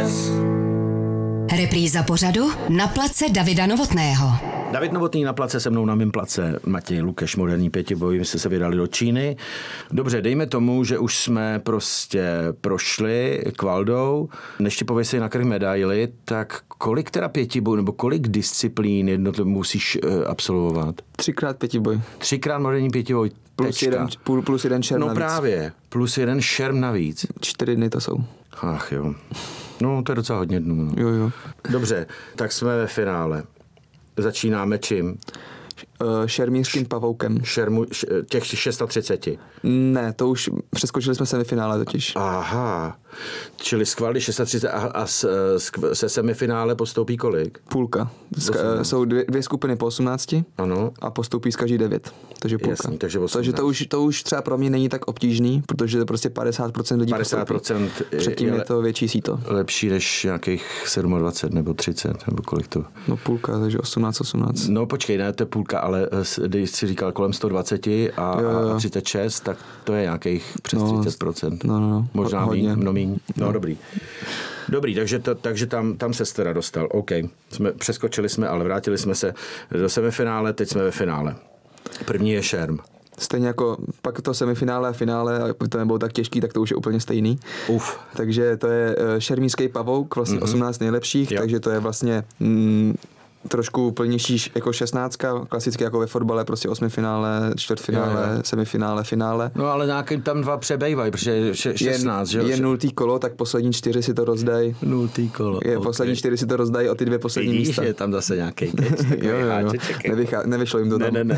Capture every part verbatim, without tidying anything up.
Express. Repríza pořadu na place Davida Novotného. David Novotný na place, se mnou na mým place Matěj Lukeš, moderní pětiboj, my jsme se vydali do Číny. Dobře, dejme tomu, že už jsme prostě prošli kvaldou. Než ti pověsí na krk medaili, tak kolik teda pětiboj, nebo kolik disciplín jednotlivě musíš uh, absolvovat? Třikrát pětiboj. Třikrát moderní pětiboj. Plus jeden, plus jeden šerm no navíc. No právě, plus jeden šerm navíc. Čtyři dny to jsou. Ach jo. No, to je docela hodně dnů. No. Jo, jo. Dobře, tak jsme ve finále. Začínáme čím? Uh, šermířským pavoukem. Šermu, těch třicet šest. Ne, to už přeskočili jsme semifinále totiž. Aha, čili z kvaldy třicet šest a, a s, se semifinále postoupí kolik? Půlka. Ska, jsou dvě, dvě skupiny po osmnácti ano. A postoupí z každý devět. Takže půlka. Jasný, takže, takže to už, to už třeba pro mě není tak obtížný, protože to prostě padesát procent lidí padesát procent postoupí. Předtím je, je to větší síto. Lepší než nějakých dvacet sedm nebo třicet, nebo kolik to? No půlka, takže osmnáct osmnáct. No počkej, ne, to je půlka, ale když jsi říkal kolem sto dvacet a, jo, jo. a třicet šest, tak to je nějakých přes no, třicet procent. No, no, no. Možná míň, no míň. No, no. dobrý. Dobrý, takže, to, takže tam, tam se teda dostal. OK, jsme, přeskočili jsme, ale vrátili jsme se do semifinále, teď jsme ve finále. První je šerm. Stejně jako pak to semifinále a finále, a to nebylo tak těžký, tak to už je úplně stejný. Uf. Takže to je šermířský pavouk, vlastně mm-hmm. osmnáct nejlepších, jo. Takže to je vlastně mm, trošku plnější jako šestnáctka, klasicky jako ve fotbale, prostě osmifinále, čtvrtfinále, jo, jo. semifinále, finále. No ale nějakým tam dva přebejvají, protože šestnáct, je, že jo? Je nultý kolo, tak poslední čtyři si to rozdají. Nultý kolo, je, okay. Poslední čtyři si to rozdají o ty dvě poslední Vidíš, místa. je tam zase nějaký keč, jo, jo, jo. Nevychá, nevyšlo jim to ne, tam. Ne, ne,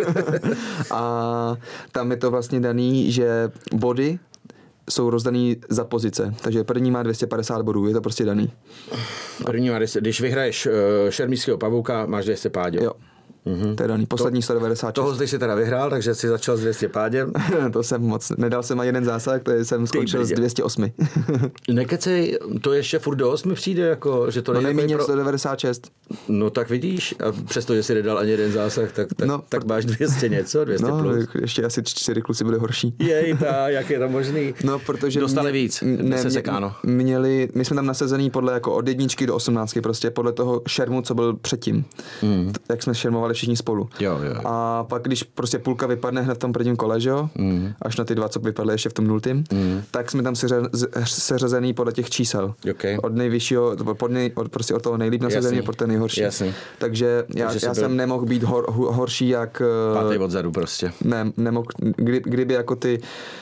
A tam je to vlastně daný, že body jsou rozdaný za pozice. Takže první má dvě stě padesát bodů, je to prostě daný. První má, když vyhraješ uh, šermířského pavouka, máš dvě stě pádě. Jo. Mm-hmm. To je daný, poslední to, sto devadesát šest. Toho jsi teda vyhrál, takže jsi začal s dvě stě pádem. To jsem moc, nedal jsem ani jeden zásah, to jsem skončil s dvě stě osm. Nekecej, to ještě furt do osmi přijde, jako, že to no nejméně pro... sto devadesát šest. No tak vidíš, a přesto, že jsi nedal ani jeden zásah, tak, tak, no, tak máš dvě stě něco, dvě stě no, plus. Ještě asi čtyři kluci byli horší. Jej, ta, jak je to možný? No, protože dostali mě, víc, ne, se sekáno. Měli, my jsme tam nasazený podle jako od jedničky do osmnáctky, prostě podle toho šermu, co byl předtím. Mm. Jak jsme šermovali všichni spolu. Jo, jo. A pak, když prostě půlka vypadne hned v tom prvním kole, že jo, mm. až na ty dva, co vypadly ještě v tom nultým, mm. tak jsme tam seře, seřazený podle těch čísel. Okay. Od nejvyššího, pod nej, od, prostě od toho nejlíp nasazený po ten nejhorší. Jasný. Takže já, Takže já byl... jsem nemohl být hor, horší jak... Pátej odzadu prostě. Ne, nemohl, kdy, kdyby jako ty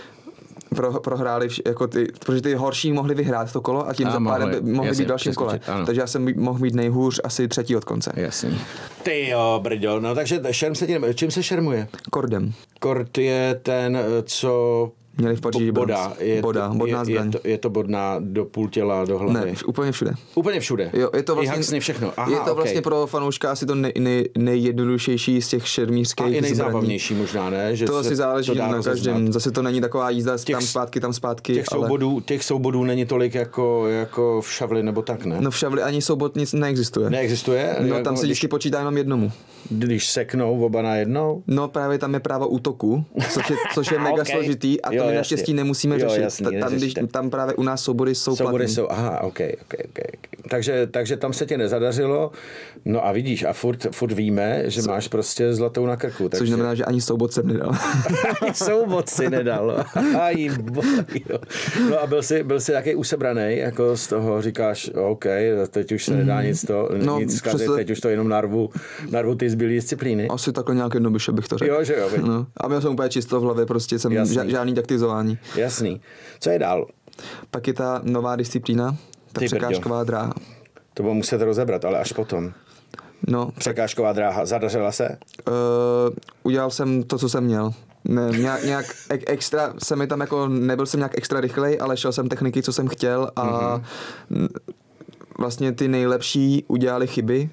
Pro, prohráli, jako ty, protože ty horší mohli vyhrát to kolo a tím a za pádem mohli, mohli být v dalším kole. Ano. Takže já jsem mohl být nejhůř asi třetí od konce. Jasně. Ty jo, brďo, no takže šerm se ti ne... Čím se šermuje? Kordem. Kord je ten, co... Měli v Paříži boda. Je boda, to, bodná je, je, to, je to bodná do půl těla, do hlavy? Ne, úplně všude. Úplně všude? Jo, je to vlastně, I haxny, všechno. Aha, je to vlastně okay. pro fanouška asi to nej, nej, nejjednodušejší z těch šermířských zbraní. A i nejzábavnější možná, ne? Že to asi záleží na každém. Zase to není taková jízda těch, tam zpátky, tam zpátky. Těch, ale... soubodů, těch soubodů není tolik jako, jako v šavli nebo tak, ne? No v šavli ani soubod nic neexistuje. Neexistuje? No tam se vždycky počítá jenom jednomu. Když seknou oba na jednou? No právě tam je právo útoku, což je, což je mega okay. složitý a to jo, my naštěstí nemusíme jo, řešit. Jasný, tam, když, tam právě u nás soubory jsou soubory platný. jsou, aha, ok, ok, ok. Takže, takže tam se tě nezadařilo, no a vidíš, a furt, furt víme, že Co? máš prostě zlatou na krku. Takže... Což znamená, že ani soubod jsem nedal. Ani soubod si nedal. Aj, bojo. No a byl jsi, byl jsi jaký usebranej, jako z toho říkáš, ok, teď už se nedá nic, to, no, nic zkazit, přesto... teď už to jenom narvu, narvu ty zbylý disciplíny. Asi takhle nějaké jednoduše bych to řekl. Jo, že jo. No. A měl jsem úplně čisto v hlavě, prostě jsem ža- žádný taktizování. Jasný. Co je dál? Pak je ta nová disciplína, ta Ty překážková brďo. dráha. To budu muset rozebrat, ale až potom. No, překážková dráha. Zadařila se? Uh, udělal jsem to, co jsem měl. Ne, nějak, nějak extra, jsem mi tam jako, nebyl jsem nějak extra rychlej, ale šel jsem techniky, co jsem chtěl a mm-hmm. vlastně ty nejlepší udělali chyby.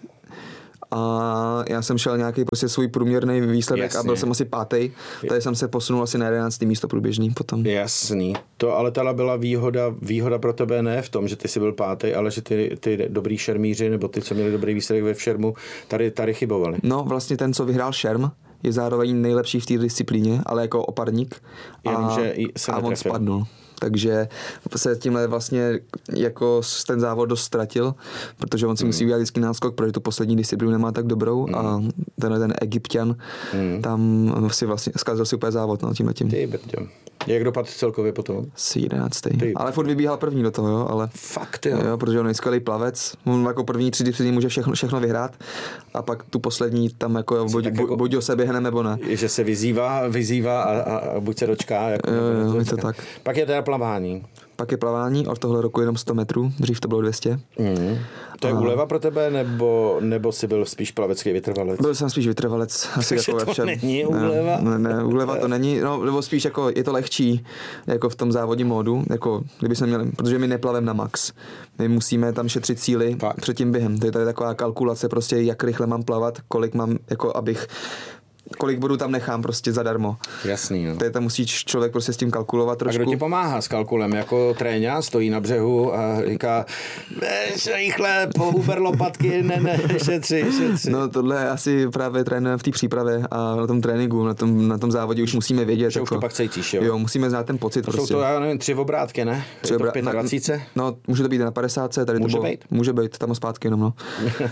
A já jsem šel nějaký prostě svůj průměrný výsledek. Jasně. A byl jsem asi pátý. Tady jsem se posunul asi na jedenáctý místo průběžný potom. Jasný. To ale teda byla výhoda, výhoda pro tebe ne v tom, že ty jsi byl pátý, ale že ty, ty dobrý šermíři nebo ty, co měli dobrý výsledek ve šermu, tady, tady chybovali. No vlastně ten, co vyhrál šerm, je zároveň nejlepší v té disciplíně, ale jako oparník. A, Jenom, že se a on spadnul. takže se tímhle vlastně jako ten závod dost ztratil, protože on si mm. musí udělat vždycky náskok, protože tu poslední disciplínu nemá tak dobrou mm. a tenhle ten Egypťan mm. tam si vlastně zkazil si úplně závod, no, tímhletím. Ty brďo. Jak dopadl celkově potom? Asi jedenáctý. Ale furt vybíhal první do toho, jo, ale... Fakt, jo. jo protože on je skvělý plavec, on jako první tři disciplíny může všechno, všechno vyhrát a pak tu poslední tam jako buď, tak bu, jako, buď ho se běhne nebo ne. Že se vyzývá, vyzývá a, a, a buď se dočká. Jako jo, jo, je to tak. Pak je teda plavání. Pak je plavání, od tohle roku jenom sto metrů, dřív to bylo dvě stě. Mm. To je a... úleva pro tebe, nebo, nebo jsi byl spíš plavecký vytrvalec? Byl jsem spíš vytrvalec. Asi Takže jako to všem. není úleva? Ne, ne, úleva to není, no, nebo spíš jako je to lehčí, jako v tom závodním módu, jako kdyby jsme měli, protože my neplaveme na max. My musíme tam šetřit síly Fakt. před tím během. To je tady taková kalkulace prostě, jak rychle mám plavat, kolik mám, jako abych kolik bodů tam nechám prostě zadarmo. Jasný, jo. To je tam musí člověk prostě s tím kalkulovat trošku. A kdo ti pomáhá s kalkulem? Jako tréňa stojí na břehu a říká rychle, po Uber lopatky, ne, ne, šetři, šetři. No tohle asi právě trénujeme v té přípravě a na tom tréninku, na tom, na tom závodě už musíme vědět. Že jako, už to pak cítíš, jo? Jo, musíme znát ten pocit. To prostě. Jsou to, já nevím, tři obrátky, ne? Tři obrá... to dvacet pět? No, může to být na padesát, tady může to bylo, být? Může být, tam a zpátky jenom, no.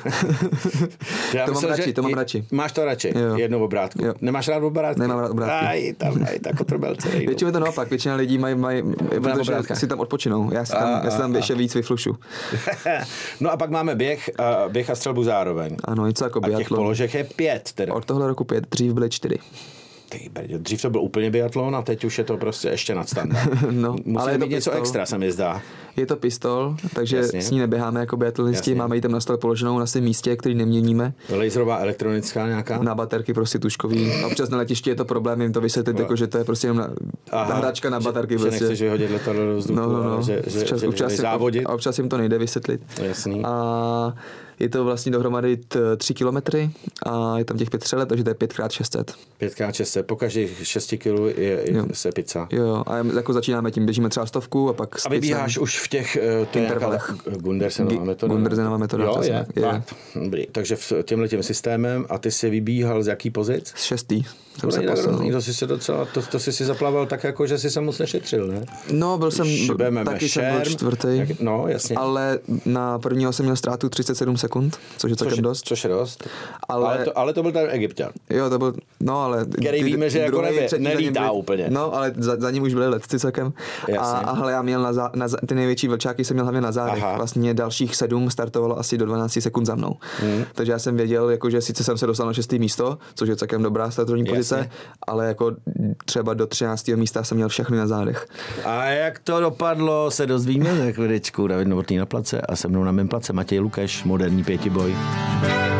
to mám radši, to mám radši. Máš to radši, jo. Jednu obrátku. Jo. Nemáš rád obrátky? Nemám rád obrátky. Aj, tam, aj, tak kotrmelce nejdu. Většinou to naopak, většina lidí mají, mají protože si tam odpočinou. Já si tam, a, já si tam ještě víc vyflušu. No a pak máme běh, uh, běh a střelbu zároveň. Ano, něco jako biatlon. A těch položek je pět teda. Od tohle roku pět, dřív byly čtyři. Ty, dřív to byl úplně biatlon a teď už je to prostě ještě nadstandard. No, musí ale je to být něco extra, se mi zdá. Je to pistol, takže Jasně. s ní neběháme jako biatlonisti, máme ji tam na stole položenou na svém místě, který neměníme. Laserová elektronická nějaká? Na baterky prostě tuškový. Občas na letišti je to problém jim to vysvětlit, jako, že to je prostě jenom na, Aha, hračka na baterky. Že, prostě. že nechceš vyhodit letadlo do vzduchu, no, no, no. že, že, občas, že, občas, že jim, a občas jim to nejde vysvětlit. Jasný. A je to vlastně dohromady tři kilometry a je tam těch pět střeleb, takže to je pět krát šest set. pět krát šest set, po každých šesti kilů je, je se pizza. Jo, a jako začínáme tím, běžíme třeba stovku a pak a vybíháš už v těch uh, intervalech. Gundersenová metoda. Gundersenová metoda. Jo, je, je. Dobrý. Takže v těmhletím systémem a ty si vybíhal z jaký pozic? Z šestý. To, se hrozný, to, si se docela, to, to si si zaplaval tak, jako, že si se moc nešetřil, ne? No, byl jsem, Šibeme taky šerm, jsem byl čtvrtý. Jak, no, jasně. Ale na prvního jsem měl ztrátu třicet sedm sekund, což je celkem dost. Což je dost. Ale, ale, to, ale to byl ten Egypťan. Jo, to byl, no ale... Který víme, že jako nevě, nelítá byli, úplně. No, ale za, za ním už byli letci celkem. A, a hele, já měl na, zá, na ty největší vlčáky jsem měl hlavně na zádech. Aha. Vlastně dalších sedm startovalo asi do dvanáct sekund za mnou. Hmm. Takže já jsem věděl, jako, že sice jsem se dostal na šestý místo, což je celkem dobrá startovní pozice, ale jako třeba do třináctého místa jsem měl všechny na zádech. A jak to dopadlo, se dozvíme za chviličku. David Novotný na place a se mnou na mém place Matěj Lukeš, moderní pětiboj.